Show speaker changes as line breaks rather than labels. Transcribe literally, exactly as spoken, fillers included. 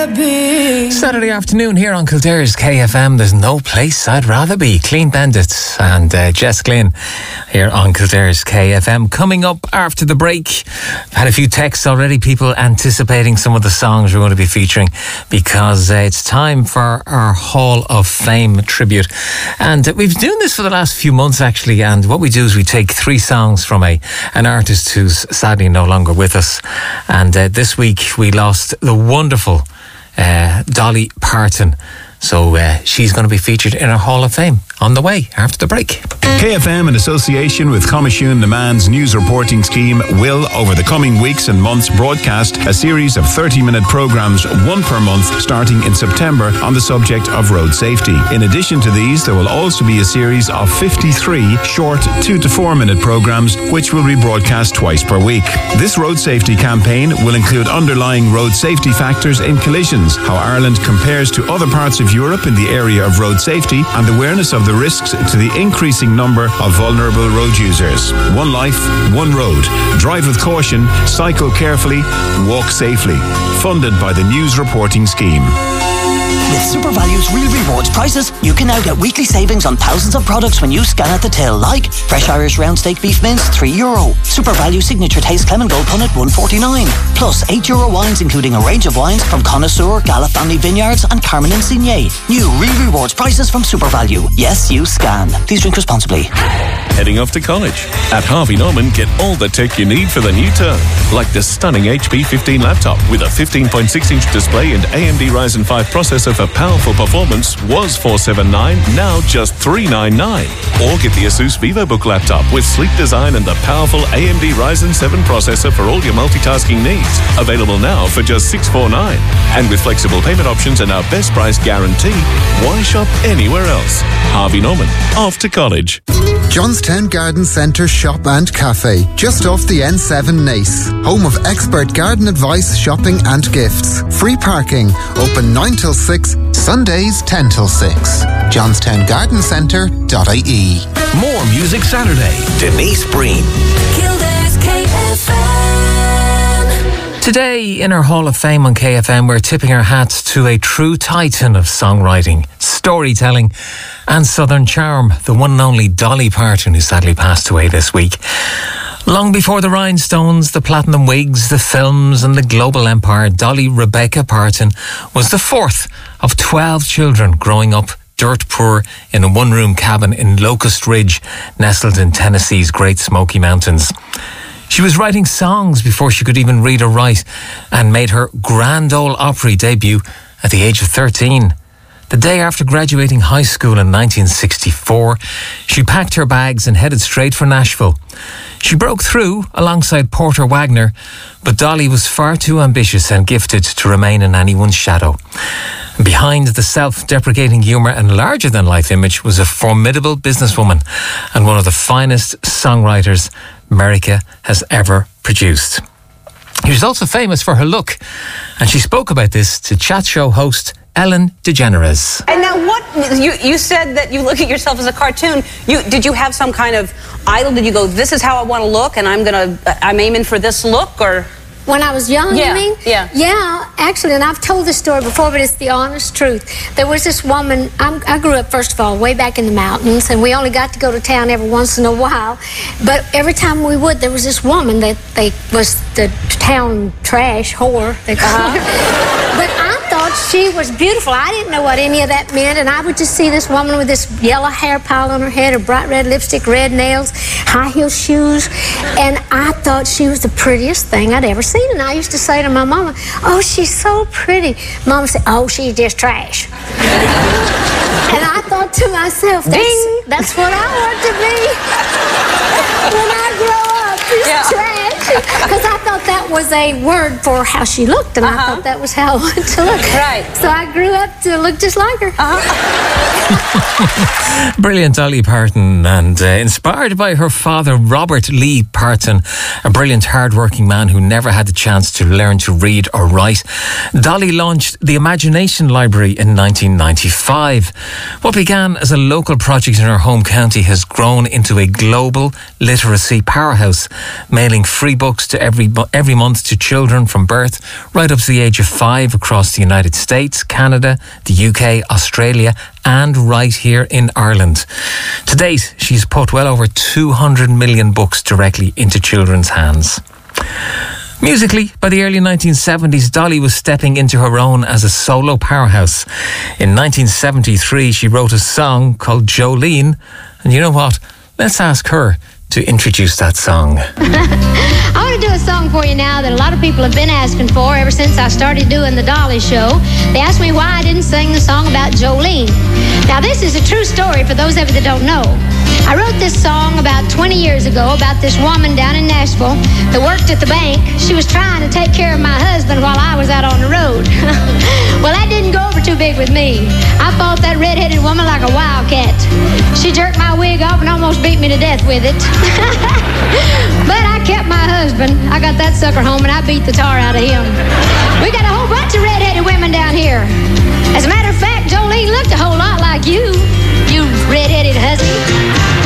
rather be.
Saturday afternoon here on Kildare's K F M. There's no place I'd rather be. Clean Bandits and uh, Jess Glynn here on Kildare's K F M. Coming up after the break, I've had a few texts already, people anticipating some of the songs we're going to be featuring, because uh, it's time for our Hall of Fame tribute. And uh, we've been doing this for the last few months actually, and what we do is we take three songs from a an artist who's sadly no longer with us. And uh, this week we lost the wonderful uh, Dolly Parton. So uh, she's going to be featured in our Hall of Fame on the way after the break.
K F M, in association with Comishún na Meán's news reporting scheme, will, over the coming weeks and months, broadcast a series of thirty-minute programmes, one per month, starting in September, on the subject of road safety. In addition to these, there will also be a series of fifty-three short two to four minute programmes, which will be broadcast twice per week. This road safety campaign will include underlying road safety factors in collisions, how Ireland compares to other parts of Europe in the area of road safety, and awareness of the risks to the increasing number of vulnerable road users. One life, one road. Drive with caution, cycle carefully, walk safely. Funded by the News Reporting Scheme.
With SuperValue's Real Rewards prices, you can now get weekly savings on thousands of products when you scan at the till, like Fresh Irish Round Steak Beef Mince, three euro. SuperValue Signature Taste Clement Gold Punnet, one forty-nine. Plus eight euro wines, including a range of wines from Connoisseur, Gala Family Vineyards and Carmen Insigne. New Real Rewards prices from SuperValue. Yes, you scan. Please drink responsibly.
Heading off to college? At Harvey Norman, get all the tech you need for the new term. Like the stunning H P fifteen laptop with a fifteen point six inch display and A M D Ryzen five processor for powerful performance, was four seventy-nine, now just three ninety-nine. Or get the Asus VivoBook laptop with sleek design and the powerful A M D Ryzen seven processor for all your multitasking needs. Available now for just six forty-nine. And with flexible payment options and our best price guarantee, why shop anywhere else? Harvey Norman, off to college.
Johnstown Garden Centre Shop and Cafe, just off the N seven Nace. Home of expert garden advice, shopping and gifts. Free parking, open nine till six, Sundays ten till six. johnstown garden centre dot I E.
More Music Saturday. Denise Breen.
Kildare's K F M.
Today in our Hall of Fame on K F M, we're tipping our hats to a true titan of songwriting, storytelling and southern charm, the one and only Dolly Parton, who sadly passed away this week. Long before the rhinestones, the platinum wigs, the films and the global empire, Dolly Rebecca Parton was the fourth of twelve children growing up dirt poor in a one-room cabin in Locust Ridge, nestled in Tennessee's Great Smoky Mountains. She was writing songs before she could even read or write, and made her Grand Ole Opry debut at the age of thirteen. The day after graduating high school in nineteen sixty-four, she packed her bags and headed straight for Nashville. She broke through alongside Porter Wagner, but Dolly was far too ambitious and gifted to remain in anyone's shadow. Behind the self-deprecating humour and larger-than-life image was a formidable businesswoman and one of the finest songwriters America has ever produced. She was also famous for her look, and she spoke about this to chat show host Ellen DeGeneres.
And now what, you, you said that you look at yourself as a cartoon. You, did you have some kind of idol? Did you go, this is how I want to look and I'm gonna, I'm aiming for this look, or?
When I was young,
yeah,
you mean?
Yeah.
Yeah, actually, and I've told this story before, but it's the honest truth. There was this woman, I'm, I grew up, first of all, way back in the mountains, and we only got to go to town every once in a while. But every time we would, there was this woman that they was the town trash whore, they called her. But I thought she was beautiful. I didn't know what any of that meant, and I would just see this woman with this yellow hair pile on her head, her bright red lipstick, red nails, high heel shoes, and I thought she was the prettiest thing I'd ever seen. And I used to say to my mama, oh, she's so pretty. Mama said, oh, she's just trash. And I thought to myself, that's, that's what I want to be when I grow up, just yeah. trash. Because I thought that was a word for how she looked, and uh-huh. I thought that was how I wanted to look.
Right.
So I grew up to look just like her.
Uh-huh. Brilliant Dolly Parton, and uh, inspired by her father, Robert Lee Parton, a brilliant hard-working man who never had the chance to learn to read or write. Dolly launched the Imagination Library in nineteen ninety-five. What began as a local project in her home county has grown into a global literacy powerhouse, mailing free books to every every month to children from birth right up to the age of five across the United States, Canada, the U K, Australia, and right here in Ireland. To date, she's put well over two hundred million books directly into children's hands. Musically, by the early nineteen seventies, Dolly was stepping into her own as a solo powerhouse. In nineteen seventy-three, she wrote a song called Jolene, and you know what? Let's ask her to introduce that song.
I want to do a song for you now that a lot of people have been asking for ever since I started doing the Dolly Show. They asked me why I didn't sing the song about Jolene. Now, this is a true story for those of you that don't know. I wrote this song about twenty years ago about this woman down in Nashville that worked at the bank. She was trying to take care of my husband while I was out on the road. Well, that didn't go over too big with me. I fought that red-headed woman like a wildcat. She jerked my wig off and almost beat me to death with it. But I kept my husband. I got that sucker home and I beat the tar out of him. We got a whole bunch of red